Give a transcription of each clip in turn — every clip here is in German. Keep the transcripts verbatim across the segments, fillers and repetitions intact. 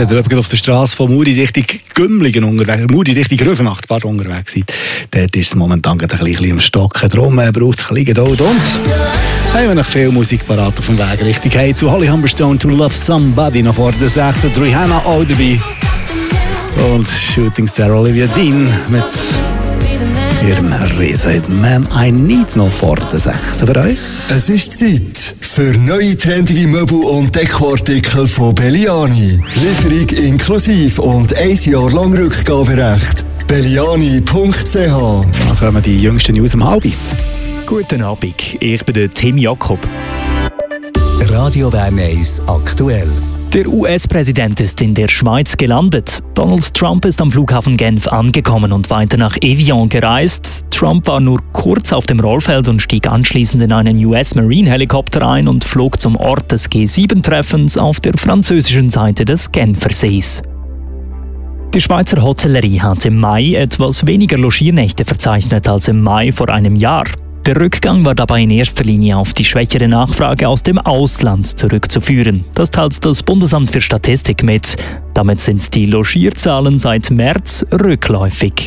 wenn ihr auf der Straße von Muri Richtung Gümligen unterwegs, Muri Richtung Rüfenacht unterwegs seid, dort ist es momentan ein bisschen im Stocken. Darum braucht es ein bisschen Geduld. Und haben wir noch viel Musik parat auf dem Weg Richtung Hey zu Holly Humberstone, To Love Somebody, noch vor der sechs, Rihanna auch dabei. Und Shooting Star Olivia Dean mit ihrem Riesen Man I Need noch vor der sechs für euch. Es ist Zeit für neue trendige Möbel und Dekoartikel von Belliani. Lieferung inklusiv und ein Jahr lang Rückgaberecht. belliani punkt c h. Dann kommen die jüngsten News um halb. Guten Abend, ich bin der Tim Jakob. Radio Bern eins aktuell. Der U S-Präsident ist in der Schweiz gelandet. Donald Trump ist am Flughafen Genf angekommen und weiter nach Evian gereist. Trump war nur kurz auf dem Rollfeld und stieg anschließend in einen U S-Marine-Helikopter ein und flog zum Ort des G sieben Treffens auf der französischen Seite des Genfersees. Die Schweizer Hotellerie hat im Mai etwas weniger Logiernächte verzeichnet als im Mai vor einem Jahr. Der Rückgang war dabei in erster Linie auf die schwächere Nachfrage aus dem Ausland zurückzuführen. Das teilt das Bundesamt für Statistik mit. Damit sind die Logierzahlen seit März rückläufig.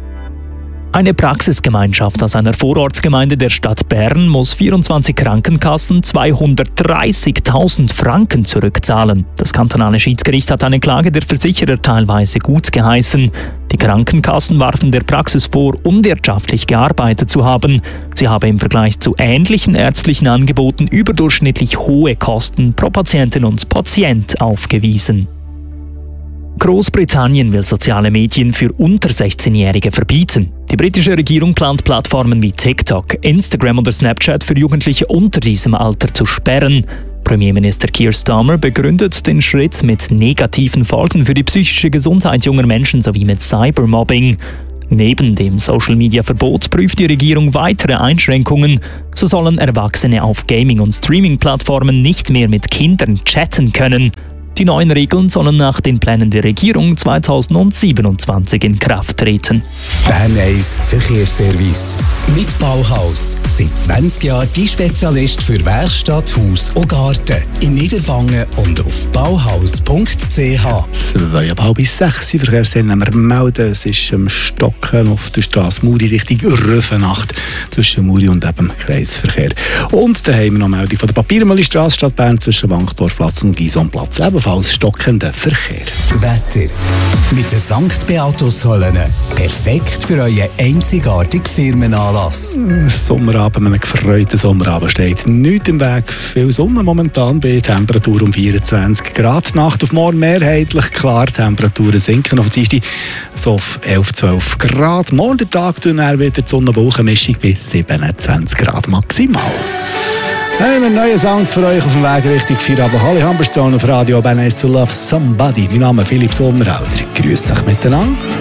Eine Praxisgemeinschaft aus einer Vorortsgemeinde der Stadt Bern muss vierundzwanzig Krankenkassen zweihundertdreißigtausend Franken zurückzahlen. Das kantonale Schiedsgericht hat eine Klage der Versicherer teilweise gut geheißen. Die Krankenkassen warfen der Praxis vor, unwirtschaftlich gearbeitet zu haben. Sie habe im Vergleich zu ähnlichen ärztlichen Angeboten überdurchschnittlich hohe Kosten pro Patientin und Patient aufgewiesen. Großbritannien will soziale Medien für unter sechzehnjährige verbieten. Die britische Regierung plant Plattformen wie TikTok, Instagram oder Snapchat für Jugendliche unter diesem Alter zu sperren. Premierminister Keir Starmer begründet den Schritt mit negativen Folgen für die psychische Gesundheit junger Menschen sowie mit Cybermobbing. Neben dem Social-Media-Verbot prüft die Regierung weitere Einschränkungen. So sollen Erwachsene auf Gaming- und Streaming-Plattformen nicht mehr mit Kindern chatten können. Die neuen Regeln sollen nach den Plänen der Regierung zweitausendsiebenundzwanzig in Kraft treten. Bern eins Verkehrsservice. Mit Bauhaus. Seit zwanzig Jahren die Spezialist für Werkstatt, Haus und Garten. In Niederwangen und auf bauhaus punkt c h. Zwei ab halb sechs Verkehrsszenen wir melden. Es ist am Stocken auf der Straße Muri Richtung Rüfenacht zwischen Muri und eben Kreisverkehr. Und dann haben wir noch eine Meldung von der Papiermühlenstraße Stadt Bern zwischen Wankdorfplatz und Gisonplatz. Ebenfalls stockender Verkehr. Wetter. Mit den Sankt Beatus-Höllen. Perfekt für euren einzigartigen Firmenanlass. Sommerabend, einen gefreuten Sommerabend steht nichts im Weg. Viel Sonne momentan bei Temperatur um vierundzwanzig Grad. Nacht auf morgen mehrheitlich klar. Temperaturen sinken auf Dienstag so auf elf, zwölf Grad. Morgen der Tag tun wir wieder die Sonne-Wolken-Mischung bei siebenundzwanzig Grad maximal. Ein neuer Sound für euch auf dem Weg Richtung Feierabend. Holly Humberstone auf Radio Bern eins To Love Somebody. Mein Name ist Philipp Sommerhalder. Grüß euch miteinander.